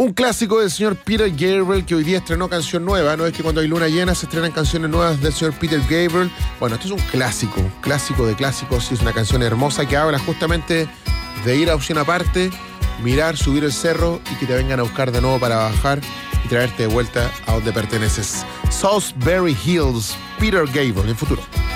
Un clásico del señor Peter Gabriel, que hoy día estrenó canción nueva. No es que cuando hay luna llena se estrenan canciones nuevas del señor Peter Gabriel. Bueno, esto es un clásico de clásicos. Es una canción hermosa que habla justamente de ir a opción aparte, mirar, subir el cerro y que te vengan a buscar de nuevo para bajar y traerte de vuelta a donde perteneces. Salisbury Hills, Peter Gabriel, en futuro.